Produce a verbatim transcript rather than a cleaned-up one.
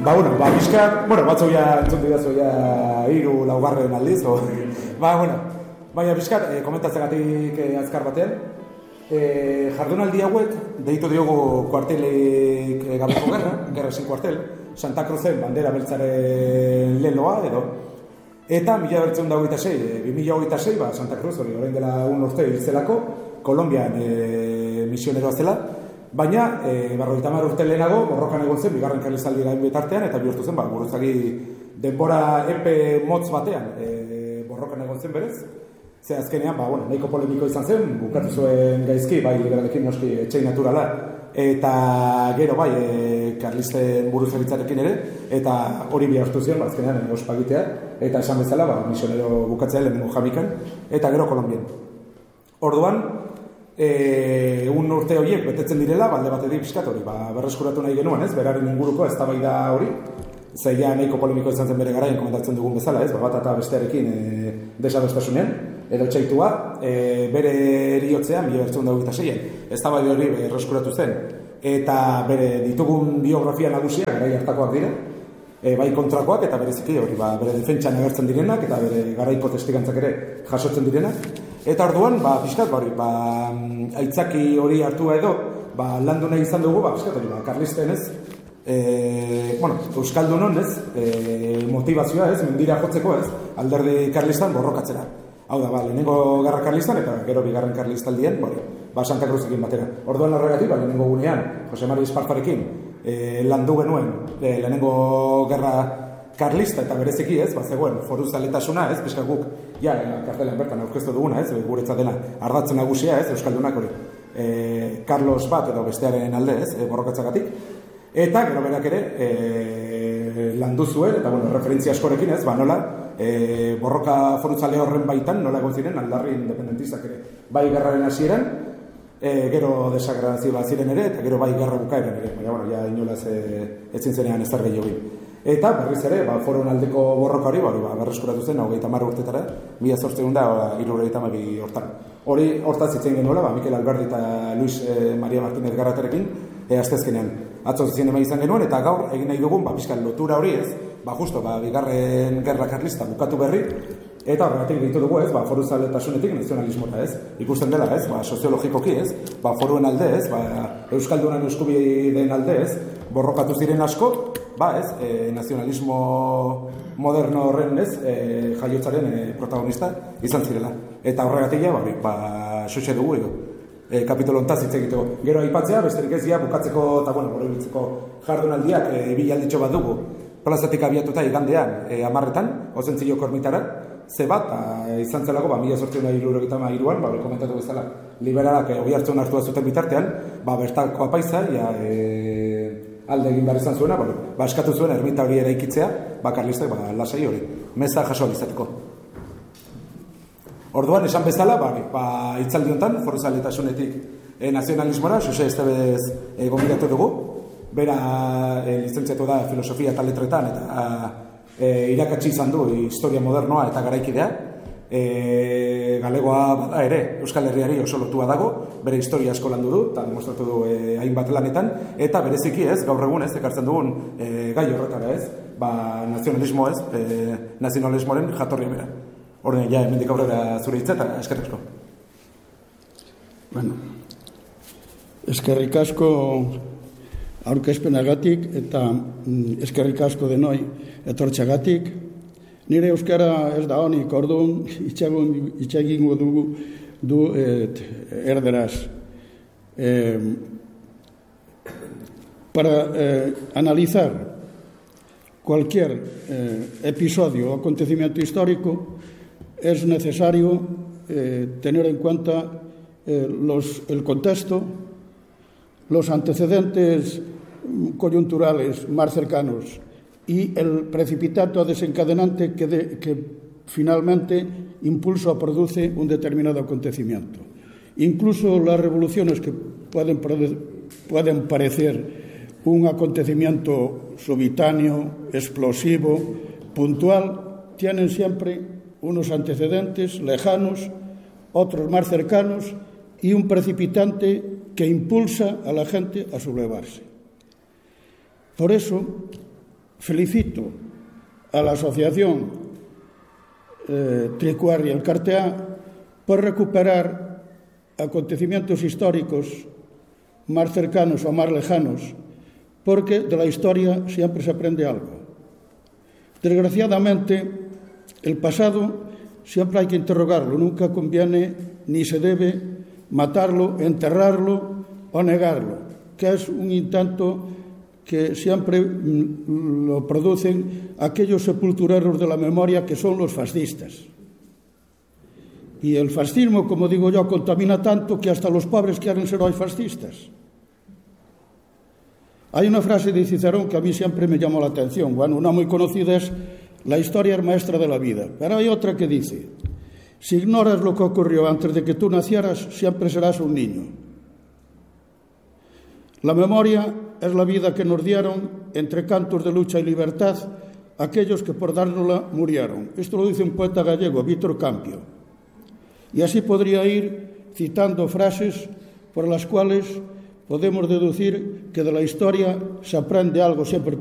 Ba, bueno, ba, bizka, bueno, batzuk ja entzun didazu ja hiru laugarren aldiz, o, ba, bueno, baina bizka, e, komentatzegatik e, azkar batean, e, jardunaldi hauek, deitu diogu kuartelik e, gabeko gerra, gerra sin kuartel, Santa Cruzen bandera beltzaren leloa, edo, eta mila bertzeun da hogeita sei, bi mila hogeita sei, ba, Santa Cruz, hori, orain dela un urte hilzelako, Kolombian e, misioneroa zela, baina, e, berrogeita hamar urte lehenago, borrokan egon zen, bigarren karlistaldiaren bitartean, eta bihurtu zen, ba, buruzagi denbora epe motz batean e, borrokan egon zen berez. Ze azkenean, ba, bueno, nahiko polemiko izan zen, bukatu zuen gaizki, bai, liberalekin noski etxei naturala, eta gero, bai, e, karlisten buruzaritzarekin ere, eta hori bihartu zion, ba, azkenean, e, ospagitea, eta esan bezala, ba, misionero bukatzea lehenengo Jamikan, eta gero Kolombian. Orduan, E, un urte horiek betetzen direla, balde batetik pixkat hori, ba, berreskuratu nahi genuen, ez, beraren inguruko eztabaida hori, zeia nahiko polemiko izan zen bere garaien komentatzen dugun bezala, ez, bat eta bestearekin e, desadostasunean, edo txaitua, e, bere eriotzean, mila bertzeun da hogeita seien, eztabaida hori berreskuratu zen, eta bere ditugun biografia nagusia, garai hartakoak dira, e, bai kontrakoak eta bereziki hori, ba, bere defentsan agertzen direnak, eta bere garaiko testigantzak ere jasotzen direnak. Eta orduan, ba, pixkat, ba, hori, ba, aitzaki hori hartua edo, ba, landu nahi izan dugu, ba, pixkat, hori, ba, karlisten ez, e, bueno, euskaldunon ez, e, motivazioa ez, mendira jotzeko ez, alderdi karlistan borrokatzera. Hau da, ba, lehenengo garra karlistan eta gero bigarren karlistaldien, bori, ba, Santa Cruzekin batera. Orduan horregatik, ba, lehenengo gunean, Jose Mari Esparzarekin, e, landu genuen, e, lehenengo gerra karlista eta bereziki ez, ba, zegoen foruzaletasuna ez, pixka guk, ja, kartelan bertan aurkeztu duguna ez, guretzat dela ardatzen nagusia ez, euskaldunak hori, e, Carlos bat edo bestearen alde ez, e, borrokatzagatik, eta gero berak ere e, landu zuen, eta bueno, referentzia askorekin ez, ba, nola, e, borroka foruzale horren baitan, nola egon ziren aldarri independentistak ere, bai gerraren hasieran, e, gero desagradazio bat ziren ere, eta gero bai gerra bukaeran ere, baina, bueno, ja, inolaz e, ezin zenean ez dar gehiago. Eta berriz ere, ba, foron aldeko borroka hori, ba, ba, berreskuratu zen, hogeita hamar urtetara, mila zortziehun da, hirurogeita hamabi hortan. Hori hortaz itzen genuela, ba, Mikel Alberdi eta Luis eh, Maria Martínez Garraterekin, e, astezkenean atzo zitzen ema izan genuen, eta gaur egin nahi dugun, ba, pixkan lotura hori ez, ba, justo, ba, bigarren gerra karlista bukatu berri, eta horregatik ditu dugu ez, ba, foruzaletasunetik nazionalismora ez, ikusten dela ez, ba, soziologikoki ez, ba, foruen alde ez, ba, euskaldunan eskubideen alde ez, borrokatu ziren asko, ba ez, e, nazionalismo moderno horren ez, e, jaiotzaren e, protagonista izan zirela. Eta horregatik ja, ba, ba, xoxe dugu edo, e, kapitolo ontaz hitz egiteko. Gero aipatzea, besterik ez dira, bukatzeko, eta bueno, gero bitzeko jardunaldiak, e, bilalditxo bat dugu, plazatik abiatuta igandean, e, amarretan, ozentzio kormitara, ze bat, a, izan zelako, ba, mila sortziehun eta hirurogeita hamairuan, ba, komentatu bezala, liberalak e, oihartzun hartua zuten bitartean, ba, bertako apaiza, ja, e, alde egin behar izan zuena, ba, ba, eskatu zuen ermita hori eraikitzea, ba, karlistak, ba, lasai hori, meza jaso alizateko. Orduan, esan bezala, ba, ba, itzaldi honetan, foruzaletasunitik e, nazionalismora, Jose Estebez e, gomidatu dugu, bera e, lizentziatu da filosofia eta letretan, eta e, irakatsi izan du historia modernoa eta garaikidea, e, galegoa bada ere, Euskal Herriari oso lotua dago, bere historia asko landu du, eta demostratu du e, hainbat lanetan, eta bereziki ez, gaur egun ez, ekartzen dugun e, gai horretara ez, ba, nazionalismo ez, e, nazionalismoaren jatorria bera. Horren, ja, hemendik aurrera zure hitza, eta eskerrik asko. Bueno, eskerrik asko aurkezpenagatik, eta mm, eskerrik asko denoi etortxagatik. Nire euskara ez da honik, orduan itxagingo dugu du et, erderaz. Eh, para eh, analizar cualquier eh, episodio o acontecimiento histórico es necesario eh, tener en cuenta eh, los, el contexto, los antecedentes coyunturales más cercanos y el precipitado desencadenante que, de, que finalmente impulsa o produce un determinado acontecimiento. Incluso las revoluciones que pueden, pueden parecer un acontecimiento subitáneo, explosivo, puntual, tienen siempre unos antecedentes lejanos, otros más cercanos y un precipitante que impulsa a la gente a sublevarse. Por eso, felicito a la asociación eh, Tricuar y el Carteá por recuperar acontecimientos históricos más cercanos o más lejanos, porque de la historia siempre se aprende algo. Desgraciadamente, el pasado siempre hay que interrogarlo, nunca conviene ni se debe matarlo, enterrarlo o negarlo, que es un intento que siempre lo producen aquellos sepultureros de la memoria que son los fascistas. Y el fascismo, como digo yo, contamina tanto que hasta los pobres quieren ser hoy fascistas. Hay una frase de Cicerón que a mí siempre me llamó la atención. Bueno, una muy conocida es: la historia es maestra de la vida. Pero hay otra que dice: si ignoras lo que ocurrió antes de que tú nacieras, siempre serás un niño. La memoria es la vida que nos dieron, entre cantos de lucha y libertad, aquellos que por dárnosla murieron. Esto lo dice un poeta gallego, Vítor Campio. Y así podría ir citando frases por las cuales podemos deducir que de la historia se aprende algo siempre